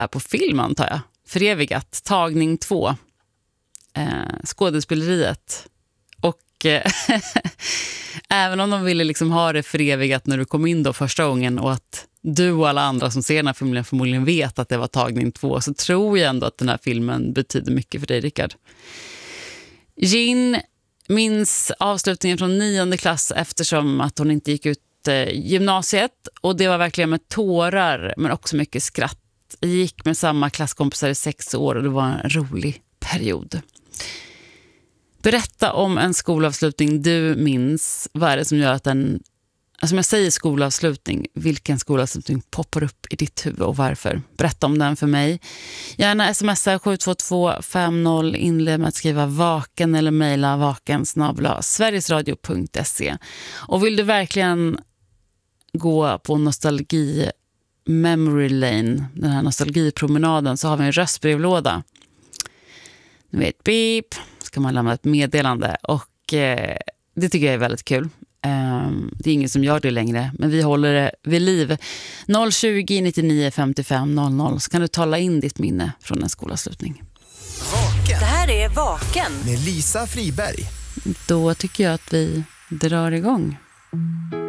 är på film, antar jag. Förevigat, tagning 2. Skådespeleriet. Och även om de ville liksom ha det förevigat när du kom in då första gången, och att du och alla andra som ser den här filmen förmodligen vet att det var tagning 2, så tror jag ändå att den här filmen betyder mycket för dig, Rickard. Jin minns avslutningen från 9:e klass eftersom att hon inte gick ut gymnasiet, och det var verkligen med tårar men också mycket skratt. Jag gick med samma klasskompisar i 6 år och det var en rolig period. Berätta om en skolavslutning du minns. Vad är det som gör att den, alltså om jag säger skolavslutning, vilken skolavslutning poppar upp i ditt huvud och varför? Berätta om den för mig. Gärna smsa 72250, inled med att skriva vaken eller mejla vaken@sverigesradio.se. Och vill du verkligen gå på nostalgi memory lane, den här nostalgipromenaden, så har vi en röstbrevlåda. Ni vet, beep, ska man lämna ett meddelande, och det tycker jag är väldigt kul. Det är ingen som gör det längre, men vi håller det vid liv. 020 99 55 00, så kan du tala in ditt minne från en skolavslutning. Vaken. Det här är Vaken Med Lisa Friberg. Då tycker jag att vi drar igång.